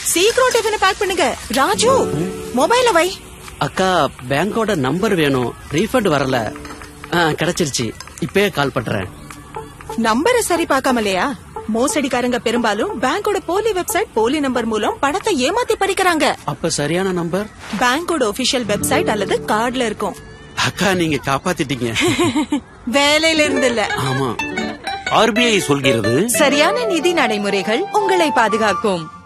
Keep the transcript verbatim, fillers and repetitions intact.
சீக்கிரம் டிஃபனை பேக் பண்ணுங்க. ராஜு, மொபைல வை. அக்கா, பேங்கோட நம்பர் வேணும். ரீஃபண்ட் வரல. கிடைச்சிருச்சு. இப்பயே கால் பண்றேன். நம்பரை சரி பார்க்காமலையா? மோசடிக்காரங்க பெரும்பாலும் பேங்கோட போலி வெப்சைட், போலி நம்பர் மூலம் பணத்தை ஏமாத்தி பறிக்கிறாங்க. அப்ப சரியான நம்பர் பேங்கோட ஒபிஷியல் வெப்சைட் அல்லது கார்டுல இருக்கும். அக்கா, நீங்க காப்பாத்திட்டீங்க. வேலையில இருந்து இல்ல. ஆமா. ஆர்பிஐ சொல்கிறது, சரியான நிதி நடைமுறைகள் உங்களை பாதுகாக்கும்.